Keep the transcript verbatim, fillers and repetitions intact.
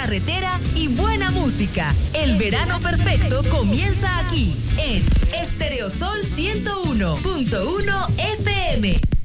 carretera y buena música. El verano perfecto comienza aquí en Estereosol ciento uno punto uno F M.